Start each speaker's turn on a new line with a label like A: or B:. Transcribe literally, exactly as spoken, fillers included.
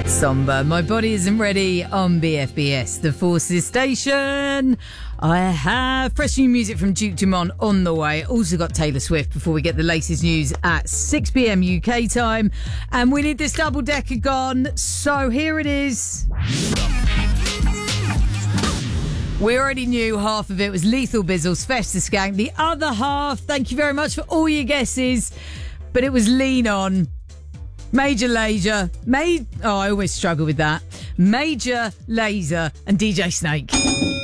A: Somber. My body isn't ready on B F B S, the Forces Station. I have fresh new music from Duke Dumont on the way. Also got Taylor Swift before we get the latest news at six p.m. U K time. And we need this double decker gone. So here it is. We already knew half of it was Lethal Bizzle's Festa Skank. The other half, thank you very much for all your guesses, but it was Lean On. Major Lazer, May- oh, I always struggle with that. Major Lazer and D J Snake.